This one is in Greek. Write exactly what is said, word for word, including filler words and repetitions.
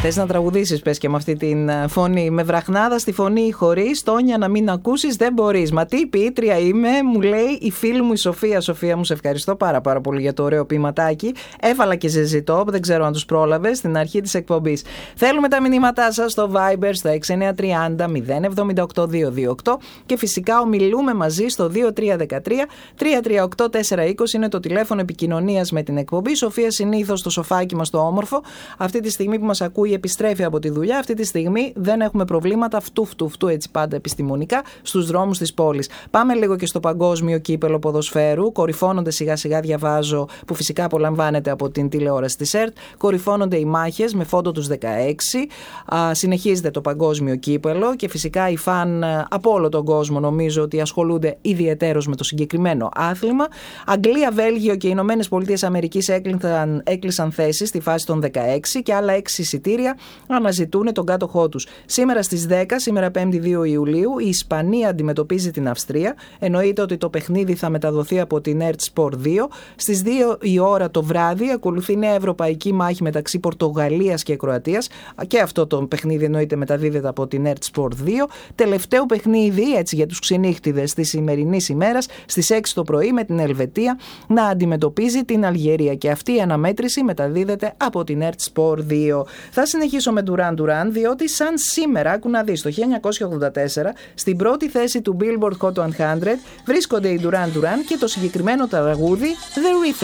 Θες να τραγουδήσεις, πες και με αυτή την φωνή. Με βραχνάδα στη φωνή ή χωρίς, Τόνια να μην ακούσεις δεν μπορείς. Μα τι ποιήτρια είμαι, μου λέει η φίλη μου η Σοφία. Σοφία μου, σε ευχαριστώ πάρα πάρα πολύ για το ωραίο ποιηματάκι. Έβαλα και ζεζιτό, δεν ξέρω αν τους πρόλαβες στην αρχή της εκπομπής. Θέλουμε τα μηνύματά σας στο Viber στο έξι εννιά τρία μηδέν μηδέν επτά οκτώ δύο δύο οκτώ και φυσικά ομιλούμε μαζί στο δύο τρία ένα τρία τρία τρία οκτώ τέσσερα είκοσι είναι το τηλέφωνο επικοινωνίας με την εκπομπή. Σοφία συνήθως στο σοφάκι μας το όμορφο. Αυτή τη στιγμή που μας ακούει επιστρέφει από τη δουλειά. Αυτή τη στιγμή δεν έχουμε προβλήματα φτου φτου φτου έτσι πάντα επιστημονικά στους δρόμους της πόλης. Πάμε λίγο και στο παγκόσμιο κύπελο ποδοσφαίρου. Κορυφώνονται σιγά σιγά, διαβάζω, που φυσικά απολαμβάνεται από την τηλεόραση της ΕΡΤ. Κορυφώνονται οι μάχες με φόντο τους δεκαέξι. Α, συνεχίζεται το παγκόσμιο κύπελο και φυσικά οι φαν από όλο τον κόσμο νομίζω ότι ασχολούνται ιδιαιτέρως με το συγκεκριμένο άθλημα. Αγγλία, Βέλγιο και οι Ηνωμένες Πολιτείες Αμερικής έκλεισαν, έκλεισαν θέσεις στη φάση των δεκαέξι και άλλα έξι εισιτήρια αναζητούν τον κάτοχό τους. Σήμερα στις δέκα, σήμερα πέμπτη δύο Ιουλίου, η Ισπανία αντιμετωπίζει την Αυστρία. Εννοείται ότι το παιχνίδι θα μεταδοθεί από την ΕΡΤ Σπορ δύο. Στις δύο η ώρα το βράδυ ακολουθεί νέα ευρωπαϊκή μάχη μεταξύ Πορτογαλίας και Κροατίας. Και αυτό το παιχνίδι εννοείται μεταδίδεται από την ΕΡΤ Σπορ δύο. Τελευταίο παιχνίδι, έτσι για τους ξενύχτιδες της σημερινής ημέρας, στις έξι το πρωί με την Ελβετία να αντιμετωπίζει την Αλγερία. Και αυτή η αναμέτρηση μεταδίδεται από την ΕΡΤ Σπορ δύο. Θα συνεχίσω με Duran Duran, διότι σαν σήμερα, άκου να δεις, το χίλια εννιακόσια ογδόντα τέσσερα στην πρώτη θέση του Billboard Hot εκατό βρίσκονται οι Duran Duran και το συγκεκριμένο τραγούδι The Reflex.